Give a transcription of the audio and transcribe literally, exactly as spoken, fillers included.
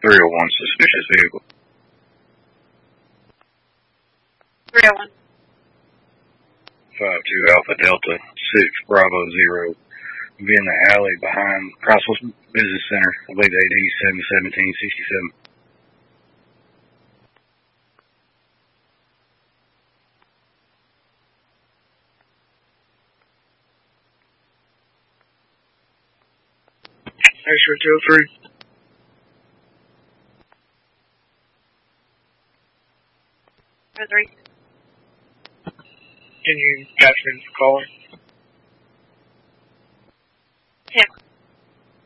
three oh one, suspicious vehicle. three oh one. five two Alpha Delta, six Bravo zero. Be in the alley behind Crossville Business Center. I believe A D seven seventeen sixty-seven. X-ray two oh three. two oh three. Can you catch me as a caller?